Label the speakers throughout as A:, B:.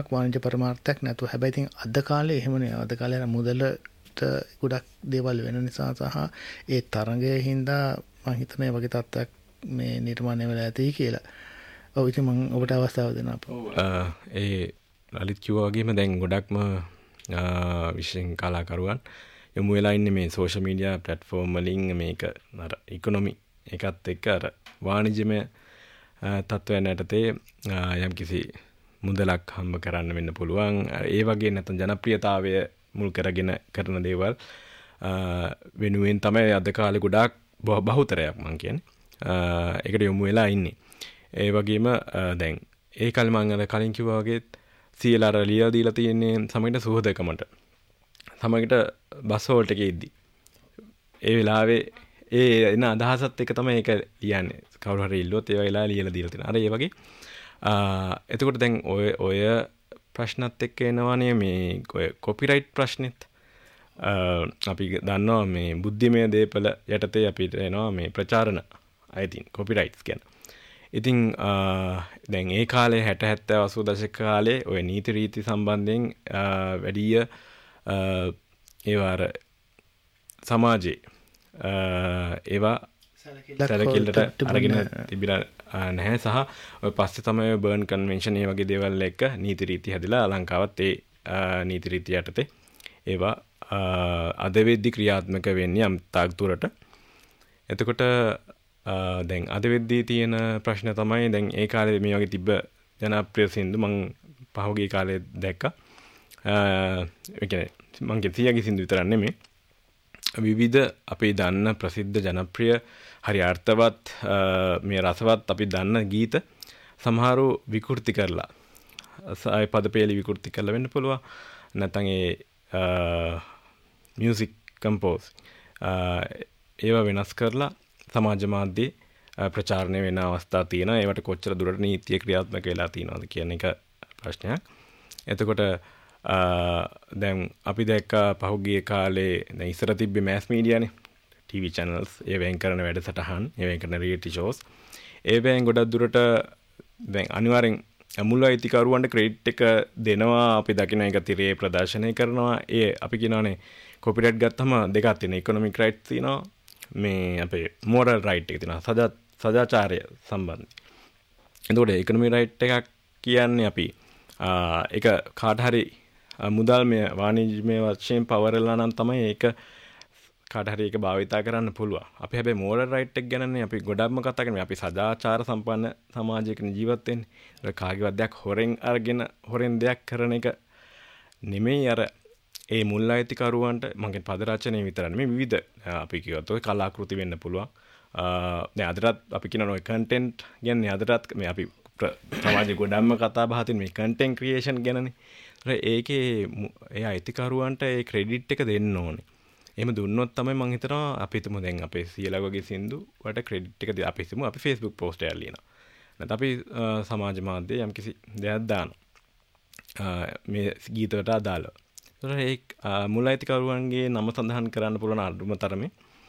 A: වාණිජ්‍ය පරමාර්ථයක් නැතුව. හැබැයි ඉතින් අද කාලේ එහෙම නෑ. අද කාලේ මුදලට ගොඩක් දේවල් වෙන නිසා සහ ඒ තරඟයේ හින්දා මම හිතන්නේ වගේ තත්ත්වයක් මේ නිර්මාණය වෙලා ඇති කියලා. ඔව් ඉතින් මම ඔබට අවස්ථාව දෙනවා.
B: ඒ ලලිත් කිව්වා වගේම දැන් ගොඩක්ම විශේෂයෙන් කලාකරුවන් යොමු වෙලා ඉන්නේ මේ සෝෂල් මීඩියා ප්ලැට්ෆෝම් වලින් මේක අර ඉකොනොමි එකත් එක්ක අර වාණිජ්‍යමය තත්ත්වයන් යටතේ යම්කිසි මුදලක් හම්බ කරන්න වෙන්න පුළුවන්. ඒ වගේ නැත්නම් ජනප්‍රියතාවය මුල් කරගෙන කරන දේවල් වෙනුවෙන් තමයි අද කාලේ ගොඩාක් බහුතරයක් මම කියන්නේ. ඒකට යොමු වෙලා ඉන්නේ. ඒ වගේම දැන් ඒ කල් මම අර කලින් කිව්වා වගේ සීලාර ලියලා දීලා තියෙන්නේ සමගිට සුහදකමට. සමගිට බස් හෝල්ට් එකේ ඉද්දි. ඒ වෙලාවේ ඒ එන අදහසත් එක තමයි ඒක කියන්නේ. කවුරු හරි ඉල්ලුවොත් ඒ වෙලාව ලියලා දීලා තියෙනවා. අර ඒ වගේ එතකොට දැන් ඔය ප්‍රශ්නත් එක්ක එනවානේ මේ ඔය කොපිරයිට් ප්‍රශ්නෙත්. අපි දන්නවා මේ බුද්ධිමය දේපල යටතේ අපිට එනවා මේ ප්‍රචාරණ අයිතින් කොපිරයිට්ස් කියන. ඉතින් දැන් ඒ කාලේ 60 70 80 දශක කාලේ ඔය නීති රීති සම්බන්ධයෙන් වැඩිය ඒවාර සමාජයේ ඒවා සැලකිල්ලට අරගෙන තිබිලා නැහැ. සහ ඔය පස්සේ තමයි බර්න් කන්වෙන්ෂන් ඒ වගේ දේවල් එක්ක නීති රීති හැදිලා ලංකාවත් ඒ නීති රීති යටතේ ඒවා අද වෙද්දි ක්‍රියාත්මක වෙන්නේ යම් තාක් දුරට. එතකොට දැන් අද වෙද්දී තියෙන ප්‍රශ්න තමයි දැන් ඒ කාලේ මේ වගේ තිබ්බ ජනප්‍රිය සින්දු මං පහුගිය කාලේ දැක්කා. ඒ කියන්නේ මං කිය සින්දු විතරක් නෙමෙයි. විවිධ අපි දන්න ප්‍රසිද්ධ ජනප්‍රිය හරි අර්ථවත් මේ රසවත් අපි දන්න ගීත සමහරු විකෘති කරලා සාය පදපේලි විකෘති කරලා වෙන්න පුළුවන්. නැත්නම් ඒ මියුසික් කම්පෝස් ඒවා වෙනස් කරලා සමාජ මාධ්‍යයේ ප්‍රචාරණය වෙන අවස්ථා තියෙනවා. ඒවට කොච්චර දුරට නීතිය ක්‍රියාත්මක වෙලා තියෙනවද කියන එක ප්‍රශ්නයක්. එතකොට දැන් අපි දැක්කා පහුගිය කාලේ දැන් ඉස්සර තිබ්බේ මෑස් මීඩියානේ TV channels ඒවෙන් කරන වැඩසටහන් ඒවෙන් කරන රියැලිටි ෂෝස් ඒවෙන් ගොඩක් දුරට දැන් අනිවාර්යෙන් මුල් අයිතිකරුවන්ට ක්‍රෙඩිට් එක දෙනවා. අපි දකින එක තිරේ ප්‍රදර්ශනය කරනවා. ඒ අපි කියනවානේ කොපිරයිට් ගත්තම දෙකක් තියෙනවා. ඉකොනොමික් රයිට්ස් තියෙනවා. මේ අපේ මෝරල් රයිට් එක තියෙනවා. සදාචාරය සම්බන්ධ. එතකොට ඉකොනොමික් රයිට් එකක් කියන්නේ අපි ඒක කාට හරි මුදල්මය වාණිජ්‍යමය වශයෙන් පවරලා නම් තමයි ඒක කාට හරි ඒක භාවිතා කරන්න පුළුවන්. අපි හැබැයි මෝරල් රයිට් එක ගැනනේ අපි ගොඩක්ම කතා කරන්නේ. අපි සදාචාර සම්පන්න සමාජයක ජීවත් වෙන්නේ. ඒක කාගේවත් දෙයක් හොරෙන් අරගෙන හොරෙන් දෙයක් කරන එක නෙමෙයි. අර ඒ මුල් අයිතිකරුවන්ට මගේ පද රචනය විතර නෙමෙයි විවිධ අපි කියවත ඔය කලාකෘති වෙන්න පුළුවන්. දැන් අදටත් අපි කියන ඔය කන්ටෙන්ට් කියන්නේ අදටත් මේ අපි සමාජයේ ගොඩක්ම කතා බහ තියෙන මේ කන්ටෙන්ට් ක්‍රියේෂන් ගැනනේ. ඒකේ ඒ අයිතිකරුවන්ට ඒ ක්‍රෙඩිට් එක දෙන්න ඕනේ. එහෙම දුන්නොත් තමයි මම හිතනවා අපි හිතමු දැන් අපේ සියලා වගේ සින්දු වලට ක්‍රෙඩිට් එක අපි හිතමු අපි Facebook post එකක් ලියනවා. නැත්නම් අපි සමාජ මාධ්‍යයේ යම්කිසි දෙයක් දානවා. මේ ගීතයට අදාළව. ඒතර ඒ මුල් අයිතිකරුවන්ගේ නම සඳහන් කරන්න පුළුවන් අඳුම තරමේ.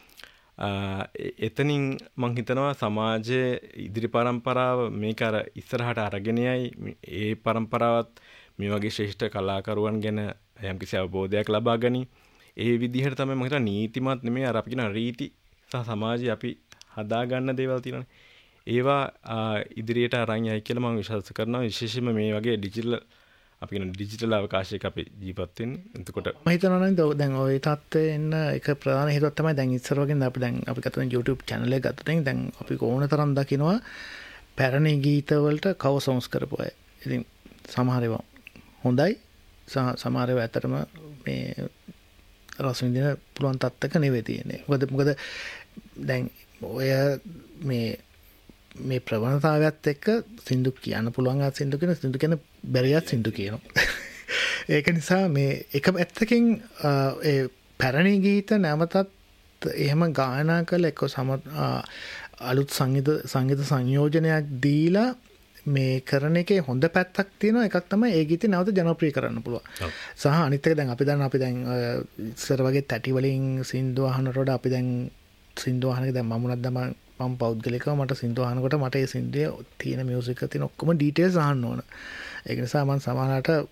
B: එතනින් මම හිතනවා සමාජයේ ඉදිරි පරම්පරාව මේක අර ඉස්සරහට අරගෙන යයි. ඒ පරම්පරාවත් මේ වගේ ශ්‍රේෂ්ඨ කලාකරුවන් ගැන යම්කිසි අවබෝධයක් ලබා ගනි. ඒ විදිහට තමයි මම හිතන්නේ නීතිමත් නෙමෙයි අර අපි කියන රීති සහ සමාජය අපි හදා ගන්න දේවල් තියෙනවානේ. ඒවා ඉදිරියට අරන් යයි කියලා මම විශ්වාස කරනවා. විශේෂයෙන්ම මේ වගේ අපි කියන ඩිජිටල් අවකාශයක අපි ජීවත් වෙන්නේ. එතකොට
A: මම හිතනවා නේද දැන් ওই තත්ත්වයේ එන්න එක ප්‍රධාන හේතුවක් තමයි දැන් ඉස්සර වගේ අපි දැන් අපි ගත්තොත් YouTube channel එක ගත්තොත් දැන් අපි ඕන තරම් දකිනවා පැරණි ගීත වලට කව සොන්ග්ස් කරපු අය. ඉතින් සමහර ඒවා හොඳයි සමහර ඒවා ඇත්තටම මේ රස විඳින පුළුවන් තත්ත්වක නෙවෙයි තියෙන්නේ. මොකද දැන් ඔය මේ ප්‍රවණතාවයත් එක්ක සින්දු කියන්න පුළුවන් සින්දු කියන බැරියත් සින්දු කියනවා. ඒක නිසා මේ එක පැත්තකින් ඒ පැරණි ගීත නැවතත් එහෙම ගායනා කළ එක්ක අලුත් සංගීත සංයෝජනයක් දීලා මේ කරන එකේ හොඳ පැත්තක් තියෙනවා. එකක් තමයි ඒ ගීතේ නැවත ජනප්‍රිය කරන්න පුළුවන්. සහ අනිත් එක දැන් අපි දැන් ඉස්සර වගේ තැටි වලින් සින්දු අහනකොට අපි දැන් සින්දු අහන එක දැන් මමුණක් මම පෞද්ගලිකව මට සින්දු අහනකොට මට ඒ සින්දුවේ තියෙන මියුසික් එකේ තියෙන ඔක්කොම ඩීටේල්ස් අහන්න ඕන. ඒක නිසා මම සමහරවිට